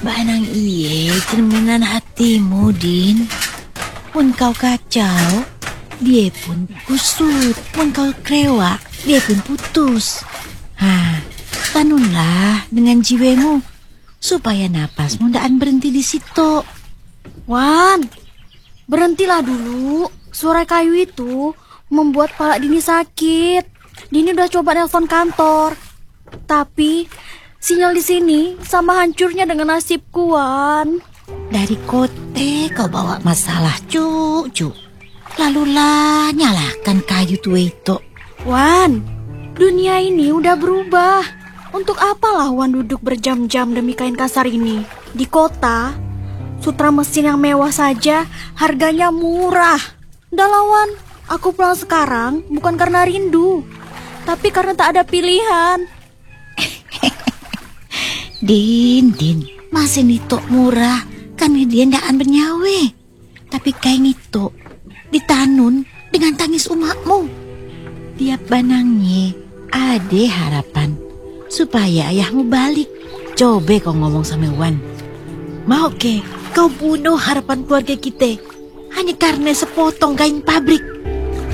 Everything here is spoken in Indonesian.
Banang iye cerminan hatimu, Din. Pun kau kacau, dia pun kusut. Pun kau krewak, dia pun putus. Tanunlah dengan jiwamu supaya napasmu ndaan berhenti di situ. Wan, berhentilah dulu. Suara kayu itu membuat kepala Dini sakit. Dini udah coba nelpon kantor, tapi sinyal di sini sama hancurnya dengan nasibku, Wan. Dari kote kau bawa masalah, cu. Lalulah nyalakan kayu tua itu. Wan, dunia ini udah berubah. Untuk apalah Wan duduk berjam-jam demi kain kasar ini? Di kota, sutra mesin yang mewah saja harganya murah. Udah Wan, aku pulang sekarang bukan karena rindu, tapi karena tak ada pilihan. Din, mesin itu murah karena dia ndaan bernyawe. Tapi kain itu ditanun dengan tangis umakmu. Tiap banangnya ada harapan supaya ayahmu balik. Coba kau ngomong sama Wan. Mau ke kau bunuh harapan keluarga kita hanya karena sepotong kain pabrik?